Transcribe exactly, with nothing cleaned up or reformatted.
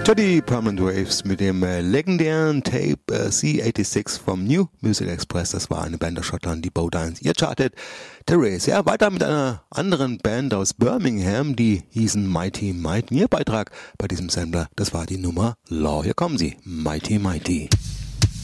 Die Permanent Waves mit dem äh, legendären Tape äh, C sechsundachtzig vom New Music Express. Das war eine Band aus Schottland, die Bowdines. Ihr chartet The Race. Ja, weiter mit einer anderen Band aus Birmingham, die hießen Mighty Mighty. Ihr Beitrag bei diesem Sampler, das war die Nummer Law. Hier kommen sie, Mighty Mighty.